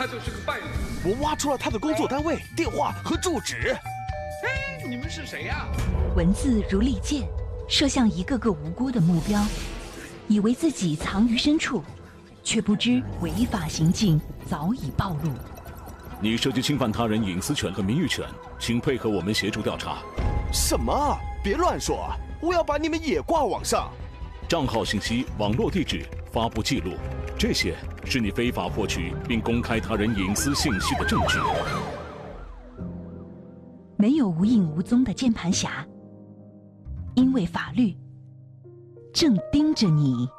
就是个败类。 我挖出了他的工作单位、电话和住址。 哎，你们是谁呀？ 文字如利剑，射向一个个无辜的目标，以为自己藏于深处，却不知违法行径早已暴露。 你涉及侵犯他人隐私权和名誉权，请配合我们协助调查。 什么？别乱说！我要把你们也挂网上。 账号信息、网络地址、发布记录，这些是你非法获取并公开他人隐私信息的证据。 没有无影无踪的键盘侠，因为法律正盯着你。